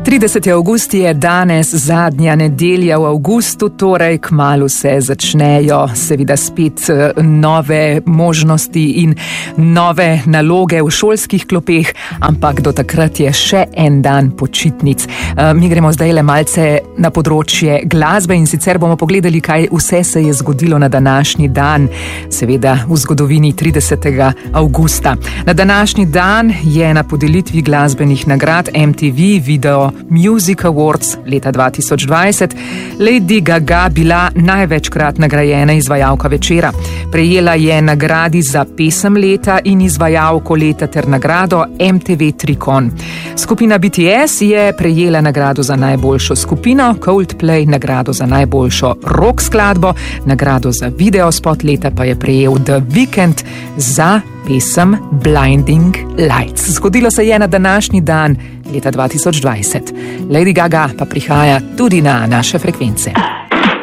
30. avgust je danes zadnja nedelja v avgustu, torej kmalu se začnejo seveda spet nove možnosti in nove naloge v šolskih klopeh, ampak do takrat je še en dan počitnic. Mi gremo zdaj le malce na področje glasbe in sicer bomo pogledali, kaj vse se je zgodilo na današnji dan, seveda v zgodovini 30. avgusta. Na današnji dan je na podelitvi glasbenih nagrad MTV Video Music Awards leta 2020 Lady Gaga bila največkrat nagrajena izvajalka večera. Prejela je nagradi za pesem leta in izvajalko leta ter nagrado MTV Tricon. Skupina BTS je prejela nagrado za najboljšo skupino, Coldplay nagrado za najboljšo rock skladbo, nagrado za videospot leta pa je prejel The Weeknd za pesem Blinding Lights. Zgodilo se je na današnji dan leta 2020. Lady Gaga pa prihaja tudi na naše frekvence.